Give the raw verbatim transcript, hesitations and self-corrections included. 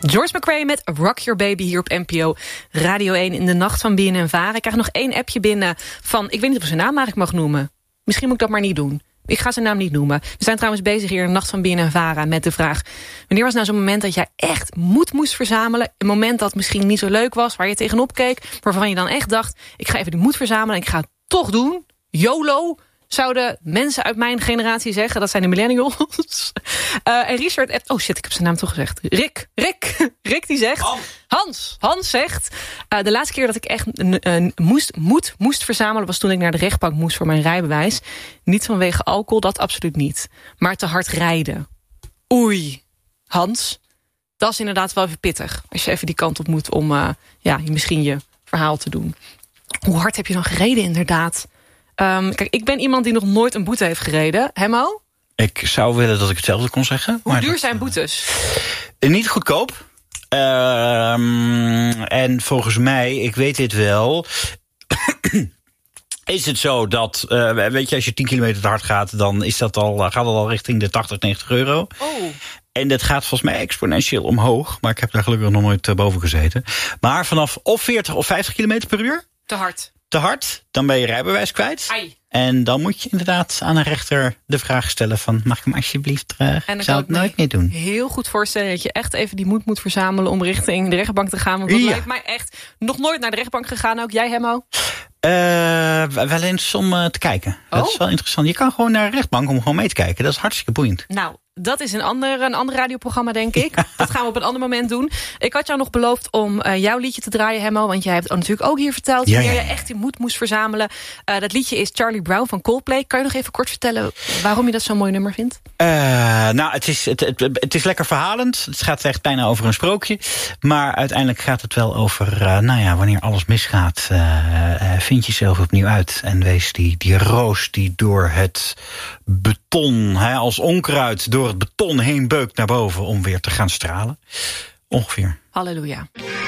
George McRae met Rock Your Baby hier op N P O Radio één in de nacht van B N N Vara. Ik krijg nog één appje binnen van, ik weet niet of ik zijn naam eigenlijk mag noemen. Misschien moet ik dat maar niet doen. Ik ga zijn naam niet noemen. We zijn trouwens bezig hier in de nacht van B N N Vara met de vraag, wanneer was nou zo'n moment dat jij echt moed moest verzamelen? Een moment dat misschien niet zo leuk was, waar je tegenop keek, waarvan je dan echt dacht, ik ga even die moed verzamelen en ik ga het toch doen. YOLO. Zouden mensen uit mijn generatie zeggen. Dat zijn de millennials. Uh, en Richard... Oh shit, ik heb zijn naam toch gezegd. Rick. Rick. Rick die zegt... Hans. Hans, Hans zegt... Uh, de laatste keer dat ik echt uh, uh, moest, moed moest verzamelen... was toen ik naar de rechtbank moest voor mijn rijbewijs. Niet vanwege alcohol, dat absoluut niet. Maar te hard rijden. Oei. Hans. Dat is inderdaad wel even pittig. Als je even die kant op moet om... Uh, ja, misschien je verhaal te doen. Hoe hard heb je dan gereden inderdaad? Um, kijk, ik ben iemand die nog nooit een boete heeft gereden. Hemmo? Ik zou willen dat ik hetzelfde kon zeggen. Hoe maar duur dat, zijn boetes? Uh, niet goedkoop. Uh, en volgens mij, ik weet dit wel... is het zo dat, uh, weet je, als je tien kilometer te hard gaat... dan is dat al, gaat dat al richting de tachtig, negentig euro. Oh. En dat gaat volgens mij exponentieel omhoog. Maar ik heb daar gelukkig nog nooit uh, boven gezeten. Maar vanaf of veertig of vijftig kilometer per uur... Te hard. Te hard, dan ben je rijbewijs kwijt. Ai. En dan moet je inderdaad aan een rechter de vraag stellen van... mag ik hem alsjeblieft terug? En ik zou het nooit meer doen. Heel goed voorstellen dat je echt even die moed moet verzamelen... om richting de rechtbank te gaan. Want dat ja. lijkt mij echt nog nooit naar de rechtbank gegaan. Ook jij, Hemmo? Uh, wel eens om uh, te kijken. Oh? Dat is wel interessant. Je kan gewoon naar de rechtbank om gewoon mee te kijken. Dat is hartstikke boeiend. Nou, dat is een ander, een ander radioprogramma, denk ik. Dat gaan we op een ander moment doen. Ik had jou nog beloofd om uh, jouw liedje te draaien, Hemmo. Want jij hebt natuurlijk ook hier verteld... Ja, wanneer ja, je ja. echt die moed moest verzamelen. Uh, dat liedje is Charlie Brown van Coldplay. Kan je nog even kort vertellen waarom je dat zo'n mooi nummer vindt? Uh, nou, het is, het, het, het is lekker verhalend. Het gaat echt bijna over een sprookje. Maar uiteindelijk gaat het wel over... Uh, nou ja, wanneer alles misgaat... Uh, uh, vind jezelf opnieuw uit. En wees die, die roos die door het beton... Hè, als onkruid door het beton heen beukt naar boven... om weer te gaan stralen. Ongeveer. Halleluja.